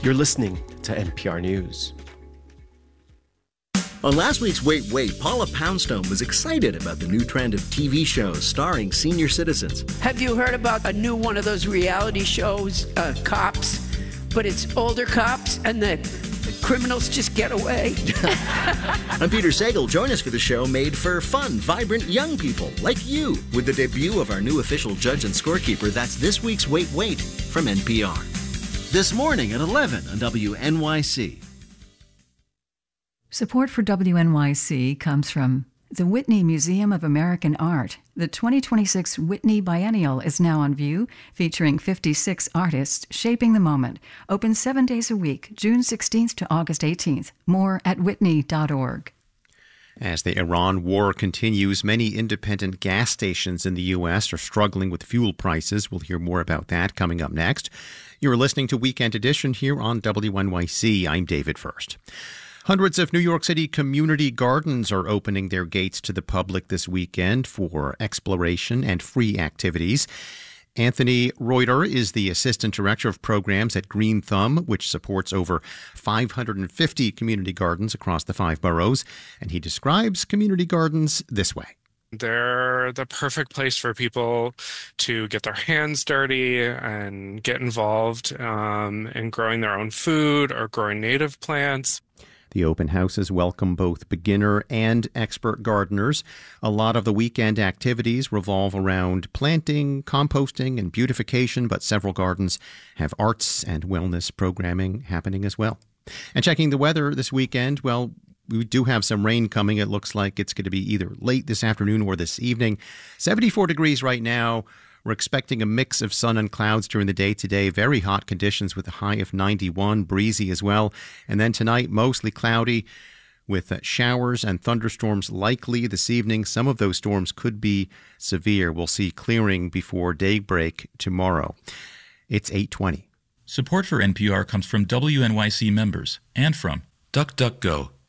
You're listening to NPR News. On last week's Wait, Wait, Paula Poundstone was excited about the new trend of TV shows starring senior citizens. Have you heard about a new one of those reality shows, Cops? But it's older cops and the criminals just get away. I'm Peter Sagal. Join us for the show made for fun, vibrant young people like you with the debut of our new official judge and scorekeeper. That's this week's Wait, Wait from NPR. This morning at 11 on WNYC. Support for WNYC comes from the Whitney Museum of American Art. The 2026 Whitney Biennial is now on view, featuring 56 artists shaping the moment. Open 7 days a week, June 16th to August 18th. More at whitney.org. As the Iran war continues, many independent gas stations in the U.S. are struggling with fuel prices. We'll hear more about that coming up next. You're listening to Weekend Edition here on WNYC. I'm David First. Hundreds of New York City community gardens are opening their gates to the public this weekend for exploration and free activities. Anthony Reuter is the Assistant Director of Programs at Green Thumb, which supports over 550 community gardens across the 5 boroughs. And he describes community gardens this way. They're the perfect place for people to get their hands dirty and get involved in growing their own food or growing native plants. The open houses welcome both beginner and expert gardeners. A lot of the weekend activities revolve around planting, composting, and beautification, but several gardens have arts and wellness programming happening as well. And checking the weather this weekend, well, we do have some rain coming. It looks like it's going to be either late this afternoon or this evening. 74 degrees right now. We're expecting a mix of sun and clouds during the day today. Very hot conditions with a high of 91, breezy as well. And then tonight, mostly cloudy with showers and thunderstorms likely this evening. Some of those storms could be severe. We'll see clearing before daybreak tomorrow. It's 8:20. Support for NPR comes from WNYC members and from DuckDuckGo.